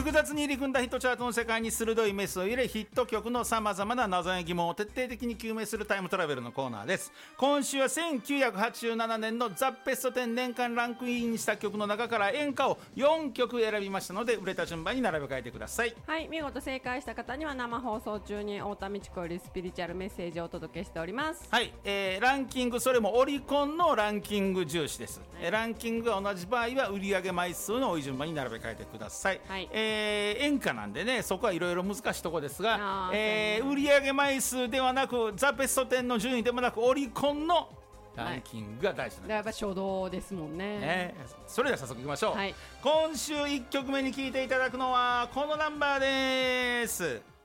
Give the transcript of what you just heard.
複雑に入り組んだヒットチャートの世界に鋭いメスを入れ、ヒット曲のさまざまな謎や疑問を徹底的に究明するタイムトラベルのコーナーです。今週は1987年のザ・ベスト10年間ランクインした曲の中から演歌を4曲選びましたので、売れた順番に並べ替えてください。 はい、見事正解した方には生放送中に太田美智子よりスピリチュアルメッセージをお届けしております。 はい、ランキング、それもオリコンのランキング重視です。ランキングが同じ場合は売上枚数の多い順番に並べ替えてください。 はい、 演歌なんでね、そこはいろいろ難しいところですが、売上枚数ではなくザ・ベスト10の順位でもなくオリコンのランキングが大事なんです。 やっぱ初動ですもん ね。 それでは早速いきましょう。 はい、 今週1曲目に聴いていただくのはこのナンバーです。